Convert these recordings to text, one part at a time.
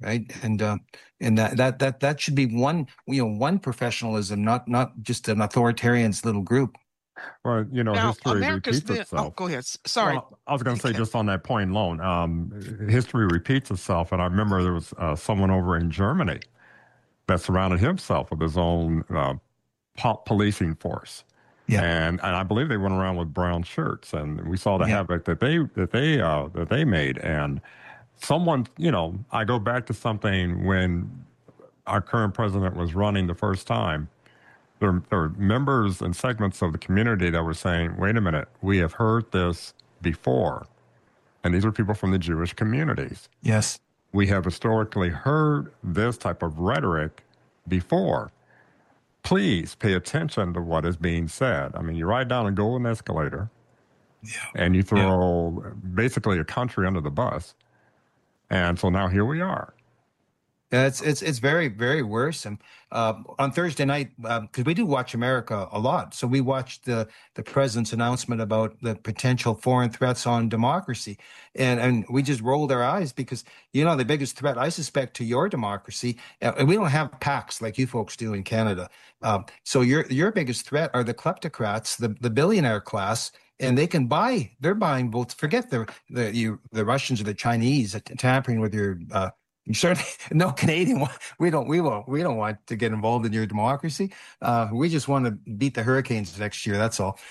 right? And that should be one, one professionalism, not just an authoritarian's little group. Well, Now, history America's repeats been, oh, itself. go ahead. Sorry. Well, I was going to say Okay. just on that point alone, history repeats itself. And I remember there was someone over in Germany that surrounded himself with his own policing force. Yeah, And I believe they went around with brown shirts, and we saw the yeah, havoc that they made. And someone, I go back to something when our current president was running the first time. There were members and segments of the community that were saying, "Wait a minute, we have heard this before," and these are people from the Jewish communities. yes. We have historically heard this type of rhetoric before. Please pay attention to what is being said. I mean, you ride down a golden escalator Yeah, and you yeah. throw basically a country under the bus. And so now here we are. Yeah, it's very, very worrisome. On Thursday night, because we do watch America a lot, so we watched the president's announcement about the potential foreign threats on democracy, and we just rolled our eyes because the biggest threat I suspect to your democracy, and we don't have PACs like you folks do in Canada. So your biggest threat are the kleptocrats, the billionaire class. And they're buying votes. Forget the Russians or the Chinese tampering with your you certainly no Canadian. We don't want to get involved in your democracy. We just want to beat the Hurricanes next year. That's all.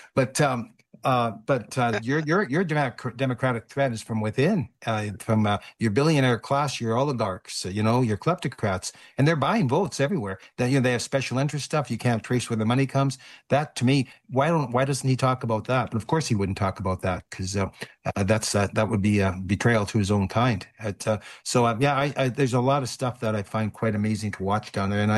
But your democratic threat is from within, from your billionaire class, your oligarchs, your kleptocrats, and they're buying votes everywhere. They have special interest stuff. You can't trace where the money comes. That to me, why doesn't he talk about that? But of course he wouldn't talk about that because that would be a betrayal to his own kind. There's a lot of stuff that I find quite amazing to watch down there, and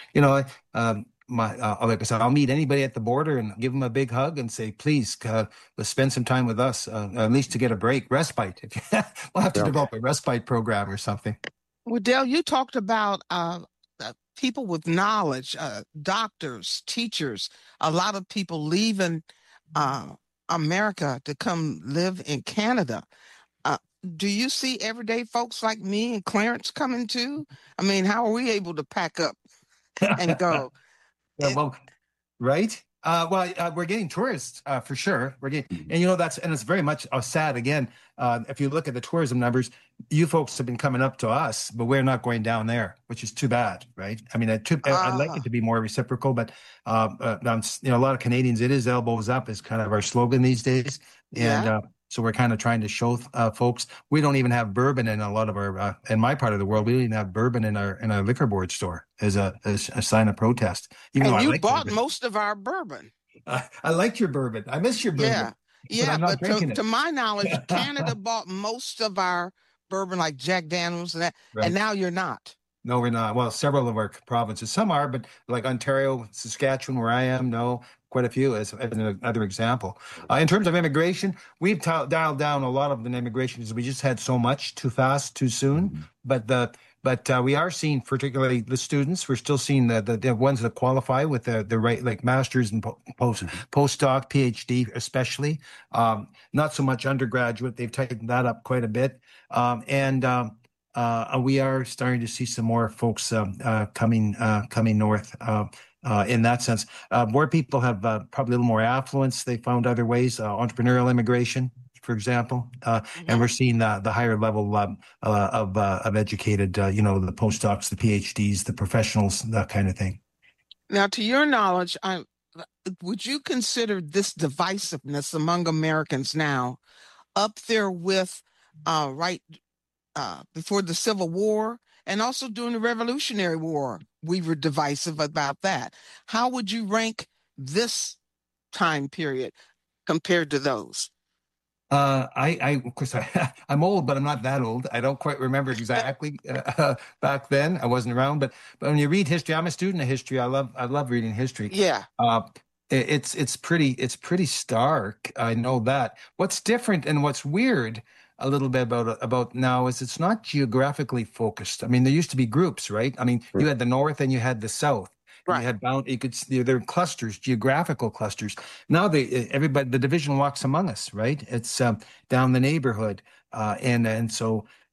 like I said, I'll meet anybody at the border and give them a big hug and say, please, let's spend some time with us, at least to get a break, respite. We'll have to develop a respite program or something. Well, Dale, you talked about people with knowledge, doctors, teachers, a lot of people leaving America to come live in Canada. Do you see everyday folks like me and Clarence coming too? I mean, how are we able to pack up and go? Yeah, well, right. We're getting tourists for sure. We're getting, and it's very much sad. Again, if you look at the tourism numbers, you folks have been coming up to us, but we're not going down there, which is too bad, right? I mean, I'd like it to be more reciprocal, but a lot of Canadians, it is elbows up is kind of our slogan these days, and Yeah. so we're kind of trying to show folks we don't even have bourbon in a lot of our in my part of the world. We don't even have bourbon in our liquor board store as a sign of protest. Even though And I you like bought bourbon. most of our bourbon. I like your bourbon. I miss your Yeah. bourbon, but Yeah. I'm not But drinking to it. my knowledge, Canada bought most of our bourbon, like Jack Daniels and that. And Right. now you're not. No, we're not. Well, several of our provinces, some are, but like Ontario, Saskatchewan, where I am, no, quite a few as another example. In terms of immigration, we've dialed down a lot of the immigration because we just had so much too fast, too soon. But we are seeing, particularly the students, we're still seeing the ones that qualify with the right, like masters and postdoc, PhD, especially. Not so much undergraduate. They've tightened that up quite a bit. We are starting to see some more folks coming north in that sense. More people have probably a little more affluence. They found other ways, entrepreneurial immigration, for example, and we're seeing the higher level of educated, the postdocs, the PhDs, the professionals, that kind of thing. Now, to your knowledge, would you consider this divisiveness among Americans now up there with right before the Civil War and also during the Revolutionary War? We were divisive about that. How would you rank this time period compared to those? Of course, I'm old, but I'm not that old. I don't quite remember exactly back then. I wasn't around, but when you read history, I'm a student of history. I love reading history. Yeah. It's pretty stark. I know that. What's different and what's weird a little bit about now is it's not geographically focused. I mean, there used to be groups, right? I mean, you had the North and you had the South. And Right. there are clusters, geographical clusters. Now the division walks among us, right? It's down the neighborhood, and so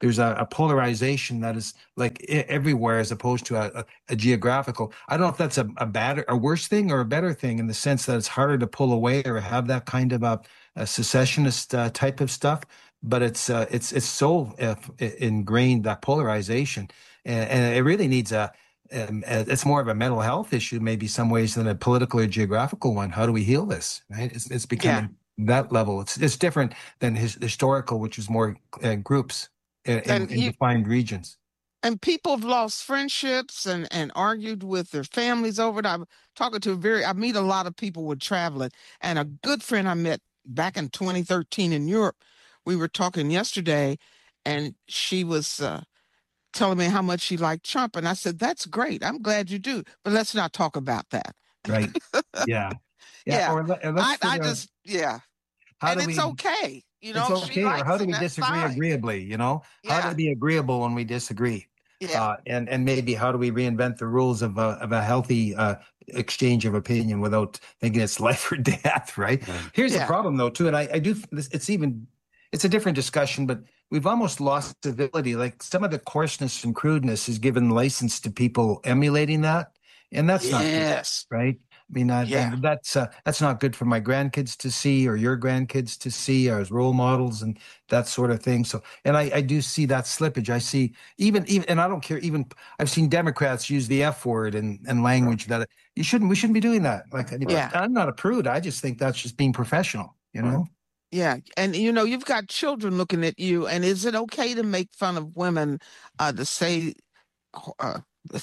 there's a polarization that is like everywhere as opposed to a geographical. I don't know if that's a bad or worse thing or a better thing in the sense that it's harder to pull away or have that kind of a secessionist type of stuff. But it's so ingrained, that polarization, and it really needs it's more of a mental health issue, maybe some ways, than a political or geographical one. How do we heal this? Right? It's Yeah. becoming that level. It's different than historical, which is more groups And in defined regions. people have lost friendships and argued with their families over it. I'm talking to I meet a lot of people with traveling, and a good friend I met back in 2013 in Europe. We were talking yesterday, and she was telling me how much she liked Trump, and I said, "That's great. I'm glad you do, but let's not talk about that." Right. Yeah. Yeah. Yeah, Or let's I figure out just yeah, how and do it's we okay. it's If she okay, or how likes do him, we that's disagree fine. agreeably, how to Yeah, be agreeable when we disagree, yeah, and maybe how do we reinvent the rules of a healthy exchange of opinion without thinking it's life or death, right? Here's the yeah, problem though too, and I do it's a different discussion, but we've almost lost civility. Like some of the coarseness and crudeness is given license to people emulating that, and that's not good, yes, right? I mean, yeah, that's not good for my grandkids to see or your grandkids to see as role models and that sort of thing. So, and I do see that slippage. I see even, and I don't care. Even I've seen Democrats use the F word and language that we shouldn't be doing that. Like, yeah. I'm not a prude. I just think that's just being professional, you know? Yeah, and you've got children looking at you, and is it okay to make fun of women, to say, uh,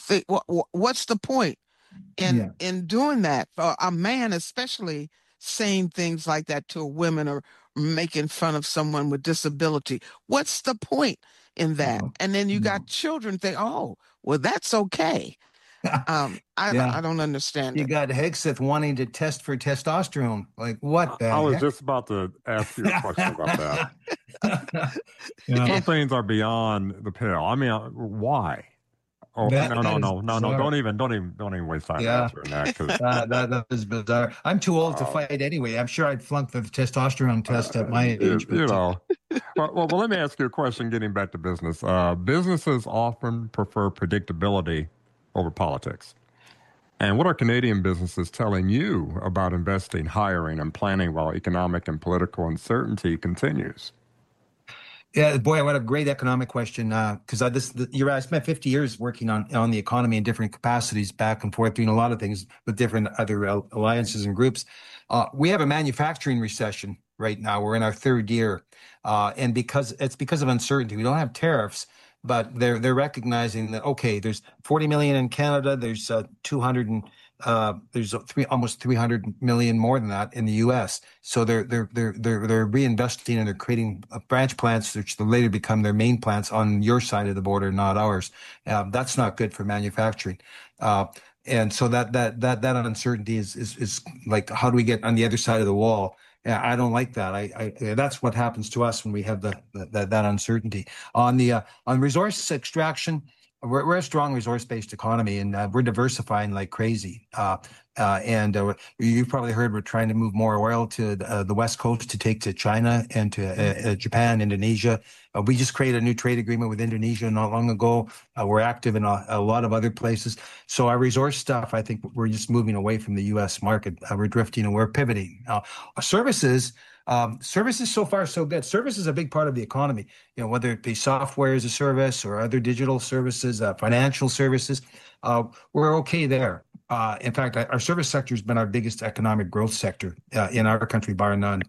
what's the point Yeah. in doing that? For a man, especially saying things like that to a woman or making fun of someone with disability. What's the point in that? No, And then you got no. children think, oh, well, that's okay. Yeah. I don't understand You it. got Hegseth wanting to test for testosterone. Like, what the I was heck? just about to ask you a question about that. Yeah. Some things are beyond the pale. I mean, why? Oh, That no, no, that is no, no, no! bizarre. Don't even waste time Yeah. answering that because That is bizarre. I'm too old to uh, fight anyway. I'm sure I'd flunk the testosterone test at my you, age, you but know. Well, let me ask you a question. Getting back to business, businesses often prefer predictability over politics. And what are Canadian businesses telling you about investing, hiring, and planning while economic and political uncertainty continues? yeah, boy, what a great economic question. Because you're right. I spent 50 years working on the economy in different capacities, back and forth, doing a lot of things with different other alliances and groups. We have a manufacturing recession right now. We're in our third year, and because of uncertainty, we don't have tariffs, but they're recognizing that okay, there's 40 million in Canada. There's 200 and almost 300 million more than that in the U.S. So they're reinvesting and they're creating branch plants, which will later become their main plants on your side of the border, not ours. That's not good for manufacturing. And so that uncertainty is like, how do we get on the other side of the wall? Yeah, I don't like that. That's what happens to us when we have that uncertainty on resource extraction. We're a strong resource-based economy, and we're diversifying like crazy. And you've probably heard we're trying to move more oil to the West Coast to take to China and to Japan, Indonesia. We just created a new trade agreement with Indonesia not long ago. We're active in a lot of other places. So our resource stuff, I think we're just moving away from the U.S. market. We're drifting and we're pivoting. Services. Services so far so good. Service is a big part of the economy. Whether it be software as a service or other digital services, financial services, we're okay there. In fact, our service sector has been our biggest economic growth sector in our country, bar none.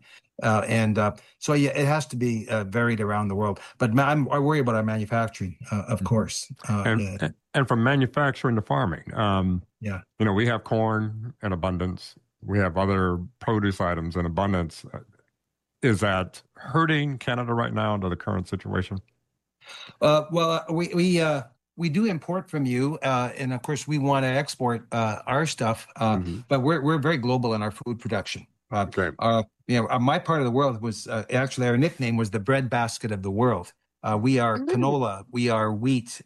So yeah, it has to be varied around the world. But I worry about our manufacturing, of course. And from manufacturing to farming, Yeah. we have corn in abundance. We have other produce items in abundance. Is that hurting Canada right now under the current situation? Well, we do import from you, and of course we want to export our stuff. But we're very global in our food production. Okay. My part of the world was actually our nickname was the breadbasket of the world. We are Mm. canola, we are wheat,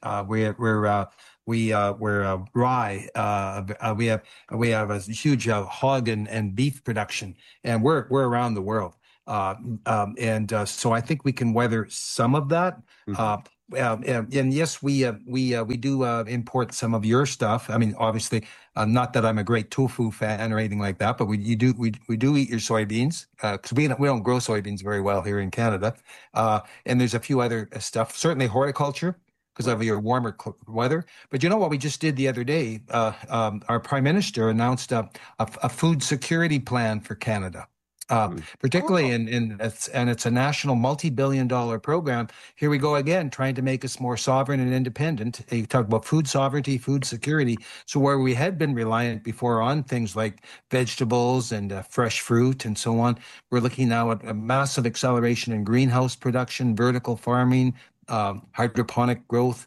we're rye. We have a huge hog and beef production, and we're around the world. So I think we can weather some of that. Mhm. Uh, and yes, we do import some of your stuff. I mean, obviously, not that I'm a great tofu fan or anything like that, but we do eat your soybeans because we don't grow soybeans very well here in Canada. And there's a few other stuff, certainly horticulture because of your warmer weather. But you know what we just did the other day? Our Prime Minister announced a food security plan for Canada. Particularly Oh, it's a national multi-billion-dollar program. Here we go again, trying to make us more sovereign and independent. You talk about food sovereignty, food security. So where we had been reliant before on things like vegetables and fresh fruit and so on, we're looking now at a massive acceleration in greenhouse production, vertical farming, hydroponic growth,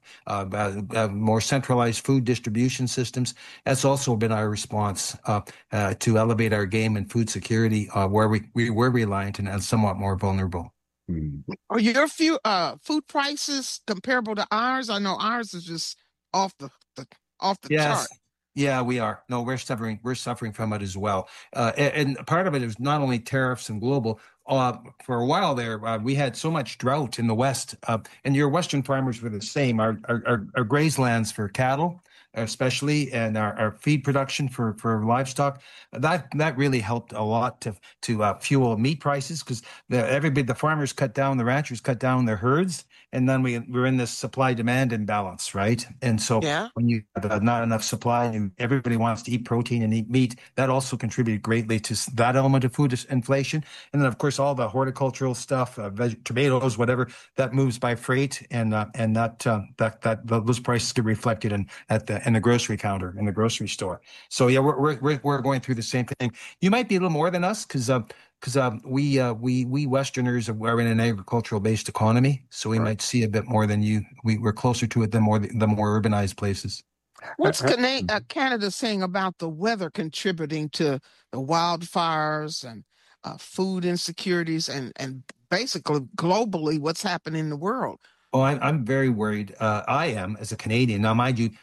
more centralized food distribution systems. That's also been our response to elevate our game in food security, where we were reliant and somewhat more vulnerable. Mhm. are your food prices comparable to ours? I know ours is just off the off the chart. Yes. Yeah, we are. No, we're suffering. We're suffering from it as well. And part of it is not only tariffs and global. For a while there, we had so much drought in the West, and your Western farmers were the same. Our grazelands for cattle, especially, and our feed production for livestock, that really helped a lot to fuel meat prices because the farmers cut down, the ranchers cut down their herds, and then we're in this supply demand imbalance, right? And so Yeah. when you have not enough supply and everybody wants to eat protein and eat meat, that also contributed greatly to that element of food inflation. And then, of course, all the horticultural stuff, tomatoes, whatever, that moves by freight, and those prices get reflected in the grocery counter in the grocery store. So yeah, we're going through the same thing. You might be a little more than us because we Westerners are in an agricultural based economy, so we Right. might see a bit more than you. We're closer to it than the more urbanized places. What's Mhm. Canada saying about the weather contributing to the wildfires and food insecurities and basically globally what's happening in the world? Oh, I'm very worried. I am as a Canadian. Now, mind you,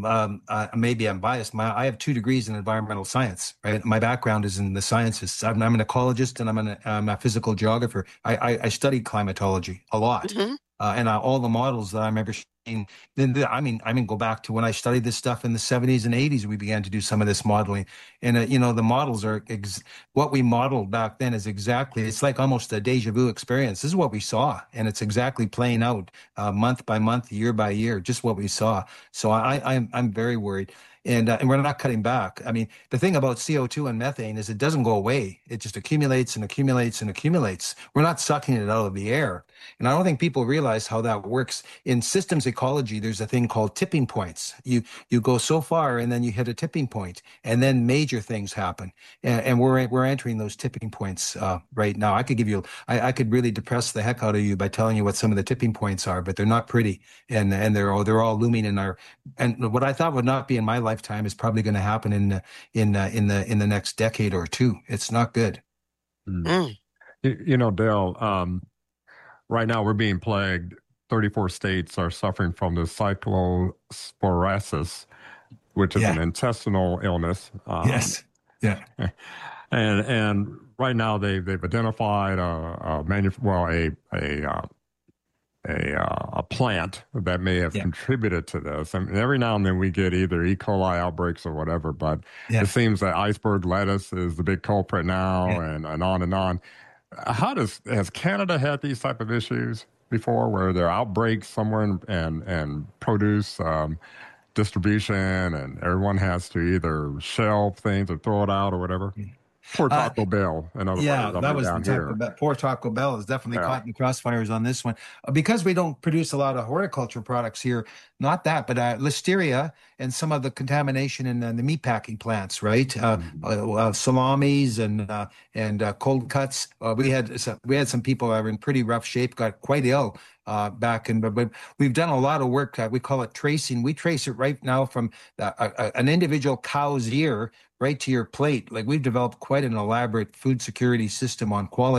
maybe I'm biased. I have 2 degrees in environmental science, right? My background is in the sciences. I'm an ecologist and I'm a physical geographer. I studied climatology a lot. Hmm. And all the models that I remember seeing, I mean, go back to when I studied this stuff in the 70s and 80s, we began to do some of this modeling. And, the models what we modeled back then is exactly, it's like almost a deja vu experience. This is what we saw. And it's exactly playing out month by month, year by year, just what we saw. So I'm very worried. And we're not cutting back. I mean, the thing about CO2 and methane is it doesn't go away. It just accumulates and accumulates and accumulates. We're not sucking it out of the air. And I don't think people realize how that works. In systems ecology, there's a thing called tipping points. You go so far and then you hit a tipping point, and then major things happen. And we're entering those tipping points right now. I could really depress the heck out of you by telling you what some of the tipping points are, but they're not pretty, and they're all looming in our. And what I thought would not be in my lifetime is probably going to happen in the next decade or two. It's not good. Mm. Mm. Dale, right now we're being plagued. 34 states are suffering from the cyclosporasis, which is an Yeah. intestinal illness. Yes. Yeah. And right now they've identified a plant that may have Yeah. contributed to this. I mean, every now and then we get either E. coli outbreaks or whatever, but it Yeah. seems that iceberg lettuce is the big culprit now, Yeah. and on and on. Has Canada had these type of issues before, where there are outbreaks somewhere and produce distribution, and everyone has to either shelve things or throw it out or whatever? Poor Uh, Taco Bell, in other Yeah, words. I that mean, was the down Taco here. Bell. Poor Taco Bell is definitely Yeah. caught in the crossfires on this one. Because we don't produce a lot of horticulture products here. Not that, but listeria and some of the contamination in the meatpacking plants, right? Mhm. Salamis and cold cuts. We had some people that were in pretty rough shape, got quite ill back in. But we've done a lot of work. We call it tracing. We trace it right now from an individual cow's ear right to your plate. Like we've developed quite an elaborate food security system on quality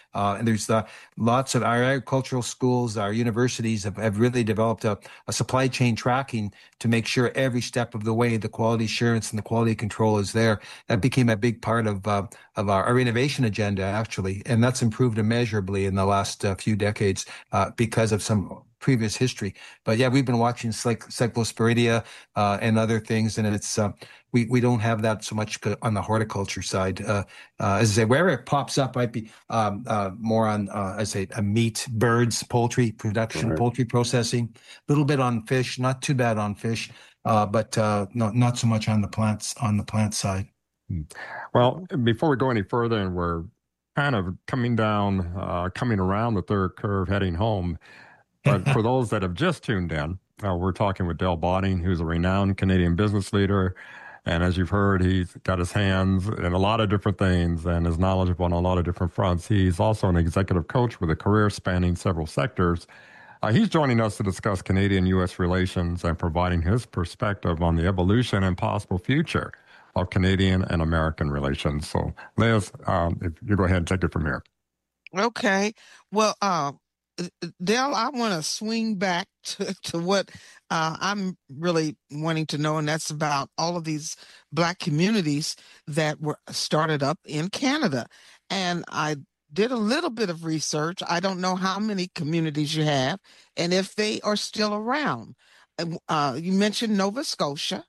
And there's lots of our agricultural schools, our universities have really developed a supply chain tracking to make sure every step of the way the quality assurance and the quality control is there. That became a big part of our innovation agenda, actually, and that's improved immeasurably in the last few decades because of some previous history. But yeah, we've been watching Cyclosporidia and other things, and it's we don't have that so much on the horticulture side. As I say, wherever it pops up, might be more on, I say, meat, birds, poultry production, poultry processing. A little bit on fish, not too bad on fish, but not so much on the plant side. Well, before we go any further, and we're kind of coming around the third curve, heading home. But for those that have just tuned in, we're talking with Dale Botting, who's a renowned Canadian business leader. And as you've heard, he's got his hands in a lot of different things and is knowledgeable on a lot of different fronts. He's also an executive coach with a career spanning several sectors. He's joining us to discuss Canadian-U.S. relations and providing his perspective on the evolution and possible future of Canadian and American relations. So, Liz, if you go ahead and take it from here. Okay. Well, Dale, I want to swing back to what I'm really wanting to know, and that's about all of these Black communities that were started up in Canada. And I did a little bit of research. I don't know how many communities you have and if they are still around. You mentioned Nova Scotia,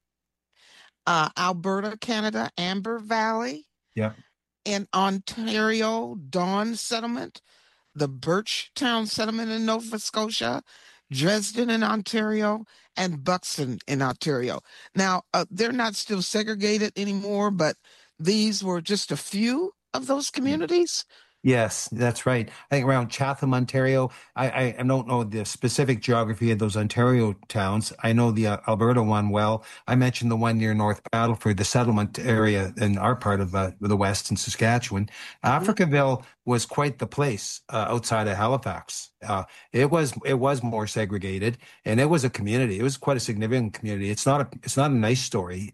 Alberta, Canada, Amber Valley. Yeah. In Ontario, Dawn Settlement, the Birchtown Settlement in Nova Scotia, Dresden in Ontario, and Buxton in Ontario. Now, they're not still segregated anymore, but these were just a few of those communities. Yes, that's right. I think around Chatham, Ontario. I don't know the specific geography of those Ontario towns. I know the Alberta one well. I mentioned the one near North Battleford, the settlement area in our part of the West in Saskatchewan. Africaville was quite the place outside of Halifax. It was more segregated, and it was a community. It was quite a significant community. It's not a nice story.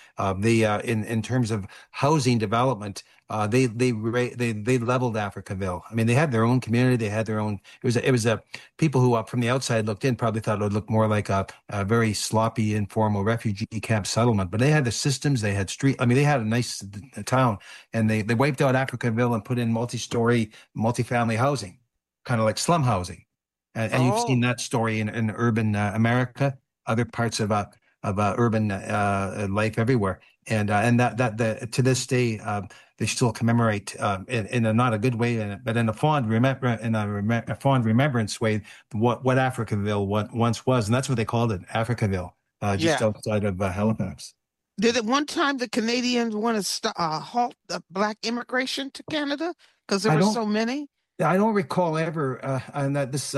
In terms of housing development. They leveled Africaville. I mean, they had their own community. They had their own. It was a people who from the outside looked in probably thought it would look more like a very sloppy, informal refugee camp settlement. But they had the systems. They had street. I mean, they had a nice town, and they wiped out Africaville and put in multi-story, multifamily housing, kind of like slum housing. And you've seen that story in urban America, other parts of urban life everywhere. And that to this day they still commemorate in a not a good way, but in a fond remembrance way what Africaville once was, and that's what they called it, Africaville, just outside of Halifax. Did at one time the Canadians want to halt the Black immigration to Canada because there were so many? I don't recall ever, and that this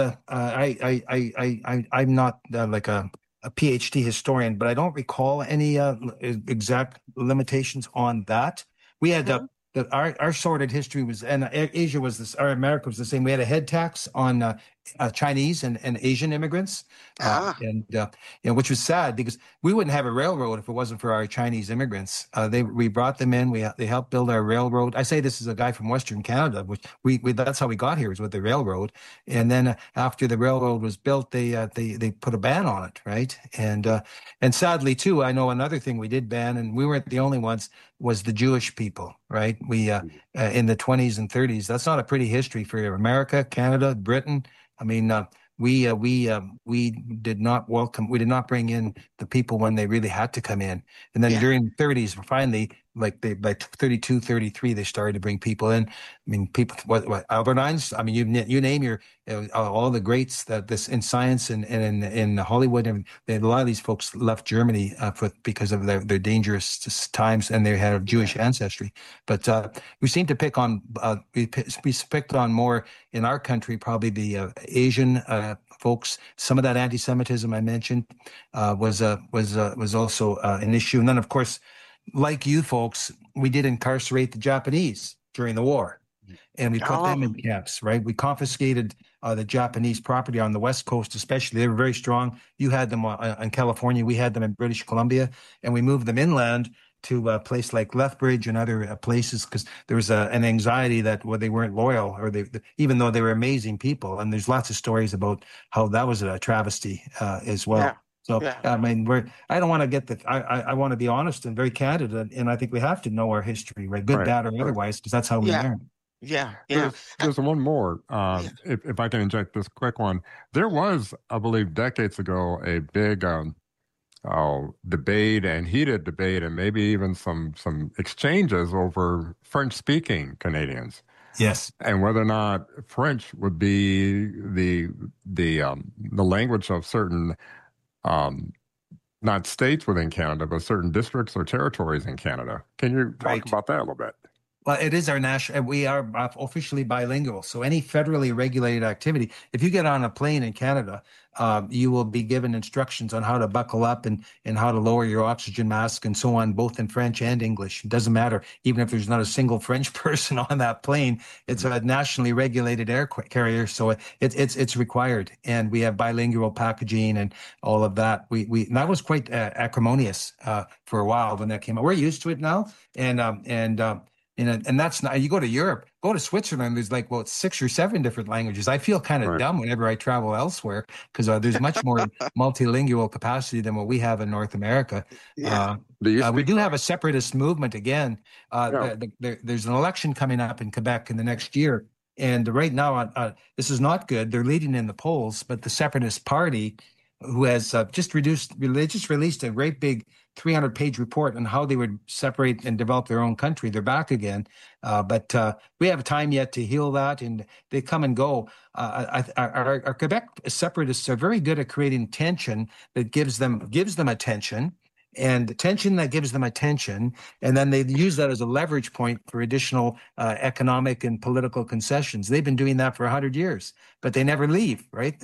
I'm not like a PhD historian, but I don't recall any exact limitations on that. We had our sordid history was, and Asia was this, our America was the same. We had a head tax on Chinese and Asian immigrants, which was sad because we wouldn't have a railroad if it wasn't for our Chinese immigrants. We brought them in. They helped build our railroad. I say this is a guy from Western Canada, which we that's how we got here, is with the railroad. And then after the railroad was built, they put a ban on it, right? And sadly too, I know another thing we did ban, and we weren't the only ones, was the Jewish people, right? We in the 20s and 30s. That's not a pretty history for America, Canada, Britain. I mean, we did not welcome, we did not bring in the people when they really had to come in. And then during the 30s, finally, by 32, 33, they started to bring people in. I mean, people, what Albert Einstein, I mean, you name your, all the greats that this in science and in Hollywood, and a lot of these folks left Germany because of their dangerous times, and they had Jewish ancestry. But we seem to pick on, we picked on more in our country, probably the Asian folks. Some of that anti-Semitism I mentioned was also an issue. And then, of course, like you folks, we did incarcerate the Japanese during the war, and we put them in camps, right? We confiscated the Japanese property on the West Coast, especially. They were very strong. You had them in California. We had them in British Columbia, and we moved them inland to a place like Lethbridge and other places because there was an anxiety that they weren't loyal or even though they were amazing people. And there's lots of stories about how that was a travesty as well. Yeah. So, Yeah. I mean, I don't want to get I want to be honest and very candid. And I think we have to know our history, right? Good, Right. bad, or otherwise, because that's how we Yeah. learn. Yeah. Yeah. There's one more. Yeah. If I can inject this quick one, there was, I believe, decades ago, a big debate and heated debate, and maybe even some exchanges over French-speaking Canadians. Yes. And whether or not French would be the language of certain not states within Canada, but certain districts or territories in Canada. Can you talk Right. about that a little bit? Well, it is our national, we are officially bilingual. So any federally regulated activity, if you get on a plane in Canada, you will be given instructions on how to buckle up and how to lower your oxygen mask and so on, both in French and English. It doesn't matter. Even if there's not a single French person on that plane, it's a nationally regulated air carrier. So it's required. And we have bilingual packaging and all of that. And that was quite acrimonious for a while when that came out. We're used to it now. And that's not, you go to Europe, go to Switzerland, there's like, 6 or 7 different languages. I feel kind of Right. dumb whenever I travel elsewhere because there's much more multilingual capacity than what we have in North America. Yeah. We do have a separatist movement again. Yeah. There's an election coming up in Quebec in the next year. And right now, this is not good. They're leading in the polls, but the Separatist Party, who has just released a great big 300-page report on how they would separate and develop their own country. They're back again, but we have time yet to heal that, and they come and go. Our Quebec separatists are very good at creating tension that gives them attention, and tension that gives them attention, and then they use that as a leverage point for additional economic and political concessions. They've been doing that for 100 years, but they never leave, right?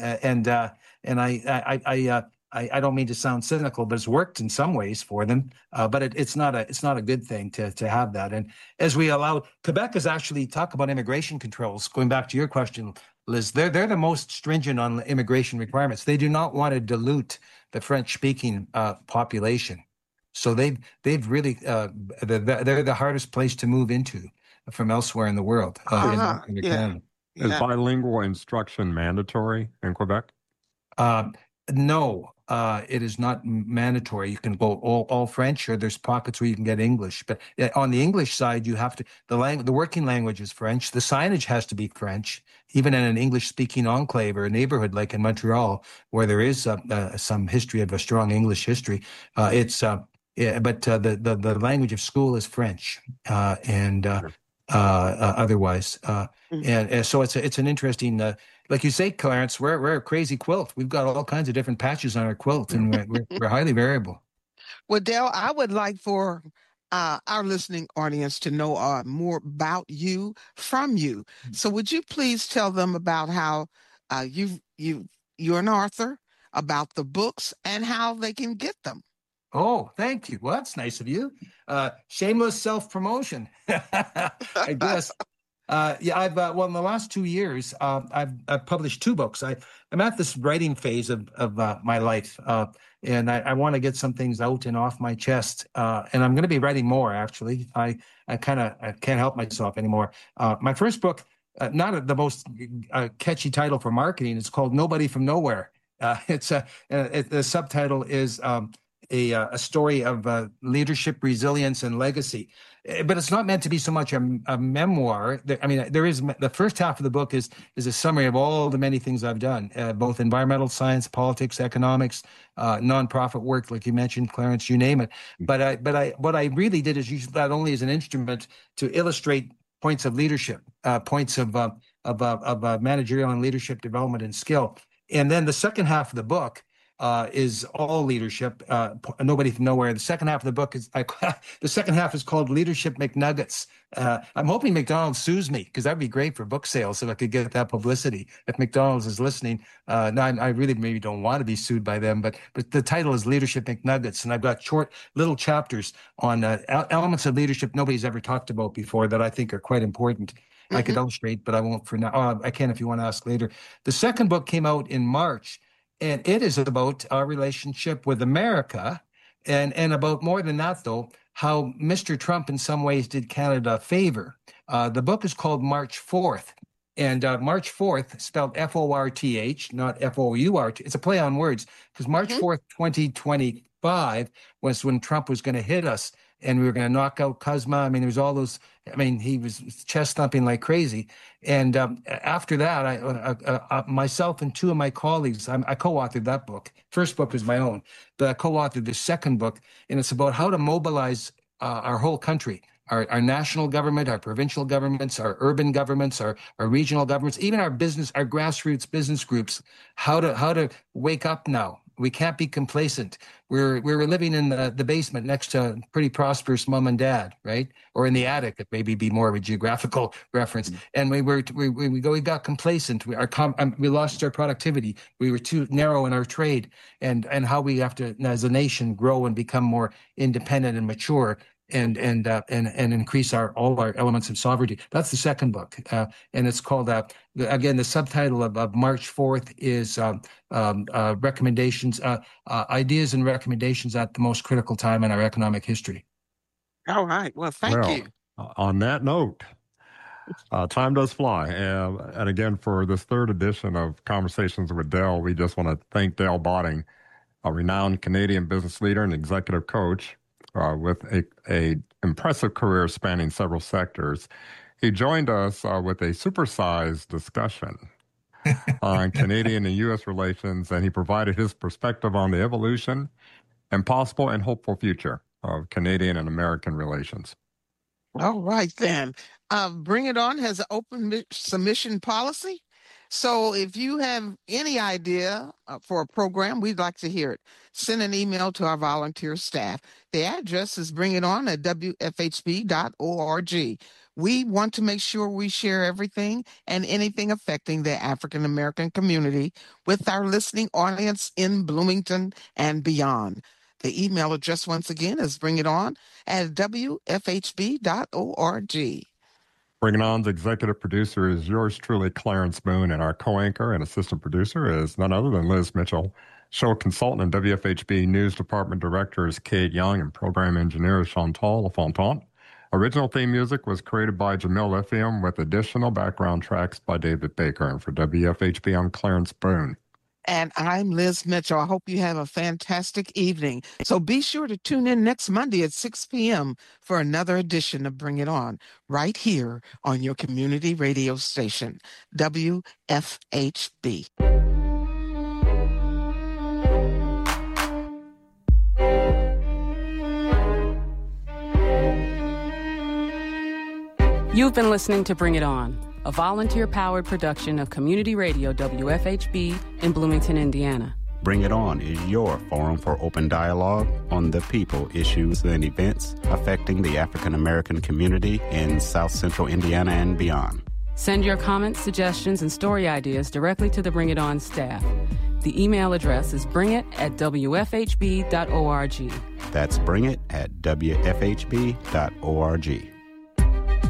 I don't mean to sound cynical, but it's worked in some ways for them. But it's not a good thing to have that. And as we allow, Quebec is actually talk about immigration controls. Going back to your question, Liz, they're the most stringent on immigration requirements. They do not want to dilute the French-speaking population. So they've really they're the hardest place to move into from elsewhere in the world. Yeah. Is Yeah. bilingual instruction mandatory in Quebec? No, it is not mandatory. You can go all French, or there's pockets where you can get English. But on the English side, you have to the working language is French. The signage has to be French, even in an English-speaking enclave or a neighborhood like in Montreal, where there is some history of a strong English history. But the language of school is French, and otherwise, and so it's an interesting. Like you say, Clarence, we're a crazy quilt. We've got all kinds of different patches on our quilt, and we're highly variable. Well, Dale, I would like for our listening audience to know more about you from you. So would you please tell them about how you're an author, about the books, and how they can get them? Oh, thank you. Well, that's nice of you. Shameless self-promotion, I guess. I've in the last 2 years, I've published 2 books. I'm at this writing phase of my life, and I want to get some things out and off my chest. And I'm going to be writing more. Actually, I can't help myself anymore. My first book, not the most catchy title for marketing, it's called Nobody from Nowhere. The subtitle is a story of leadership, resilience, and legacy. But it's not meant to be so much a memoir. I mean, there is the first half of the book is a summary of all the many things I've done, both environmental science, politics, economics, nonprofit work, like you mentioned, Clarence, you name it. But what I really did is use that only as an instrument to illustrate points of leadership, points of managerial and leadership development and skill. And then the second half of the book is all leadership. Nobody from Nowhere. The second half of the book the second half is called Leadership McNuggets. I'm hoping McDonald's sues me because that'd be great for book sales if I could get that publicity. If McDonald's is listening, now I really maybe don't want to be sued by them, but the title is Leadership McNuggets, and I've got short little chapters on elements of leadership nobody's ever talked about before that I think are quite important. Mm-hmm. I could illustrate, but I won't for now. I can if you want to ask later. The second book came out in March. And it is about our relationship with America and about more than that, though, how Mr. Trump in some ways did Canada a favor. The book is called March 4th. And March 4th, spelled F-O-R-T-H, not F-O-U-R-T. It's a play on words, because March 4th, 2025 was when Trump was going to hit us, and we were going to knock out Kuzma. I mean, there was all those. I mean, he was chest thumping like crazy. And after that, I myself and two of my colleagues, I co-authored that book. First book was my own, but I co-authored the second book, and it's about how to mobilize our whole country. Our national government, our provincial governments, our urban governments, our regional governments, even our grassroots business groups, how to wake up now. We can't be complacent. We're living in the basement next to pretty prosperous mom and dad, right? Or in the attic, it maybe be more of a geographical reference. And we got complacent. We lost our productivity. We were too narrow in our trade, and how we have to, as a nation, grow and become more independent and mature. And increase all our elements of sovereignty. That's the second book, and it's called again. The subtitle of March 4th is recommendations, ideas and recommendations at the most critical time in our economic history. All right. Well, thank you. On that note, time does fly, and again, for this third edition of Conversations with Dale, we just want to thank Dale Botting, a renowned Canadian business leader and executive coach. With a impressive career spanning several sectors. He joined us with a supersized discussion on Canadian and U.S. relations, and he provided his perspective on the evolution and possible and hopeful future of Canadian and American relations. All right, then. Bring It On has an open submission policy. So if you have any idea for a program, we'd like to hear it. Send an email to our volunteer staff. The address is bringiton@wfhb.org. We want to make sure we share everything and anything affecting the African American community with our listening audience in Bloomington and beyond. The email address, once again, is bringiton@wfhb.org. Bring It On's executive producer is yours truly, Clarence Boone, and our co-anchor and assistant producer is none other than Liz Mitchell. Show consultant and WFHB News Department Director is Kate Young, and program engineer is Chantal LaFontant. Original theme music was created by Jamil Lithium with additional background tracks by David Baker. And for WFHB, I'm Clarence Boone. And I'm Liz Mitchell. I hope you have a fantastic evening. So be sure to tune in next Monday at 6 p.m. for another edition of Bring It On, right here on your community radio station, WFHB. You've been listening to Bring It On, a volunteer-powered production of Community Radio WFHB in Bloomington, Indiana. Bring It On is your forum for open dialogue on the people, issues, and events affecting the African American community in South Central Indiana and beyond. Send your comments, suggestions, and story ideas directly to the Bring It On staff. The email address is bringit@wfhb.org. That's bringit@wfhb.org.